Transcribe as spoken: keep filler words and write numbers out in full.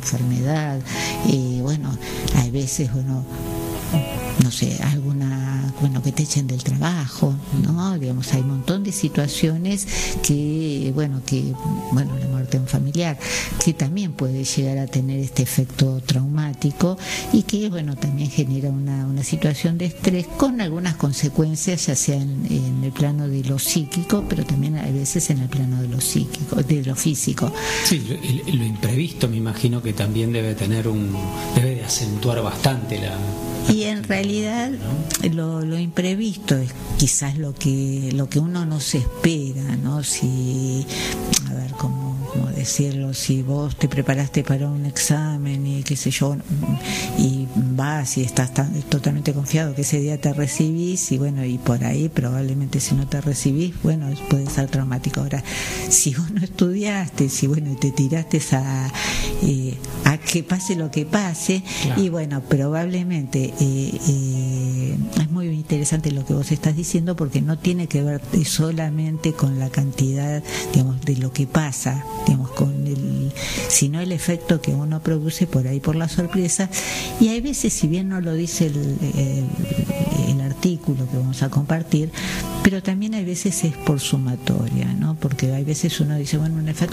enfermedad, eh, bueno, hay veces uno, no sé, alguna, bueno, que te echen del trabajo, ¿no? Digamos, hay un montón de situaciones que, bueno, que, bueno, la muerte de un familiar, que también puede llegar a tener este efecto traumático y que, bueno, también genera una, una situación de estrés con algunas consecuencias, ya sea en, en el plano de lo psíquico, pero también a veces en el plano de lo psíquico, de lo físico. Sí, lo, lo imprevisto me imagino que también debe tener un, debe de acentuar bastante la... Y en realidad lo, lo imprevisto es quizás lo que lo que uno no se espera, ¿no? Si, a ver, cómo, cómo decirlo, si vos te preparaste para un examen y qué sé yo, y vas y estás tan, totalmente confiado que ese día te recibís, y bueno, y por ahí probablemente si no te recibís, bueno, puede ser traumático. Ahora, si vos no estudiaste, si bueno, y te tiraste a, eh, a que pase lo que pase, claro. Y bueno, probablemente Eh, eh, es muy interesante lo que vos estás diciendo, porque no tiene que ver solamente con la cantidad, digamos, de lo que pasa, digamos, con el, sino el efecto que uno produce por ahí por la sorpresa. Y hay veces, si bien no lo dice el, el, el artículo que vamos a compartir, pero también hay veces es por sumatoria, ¿no? Porque hay veces uno dice, bueno, un efecto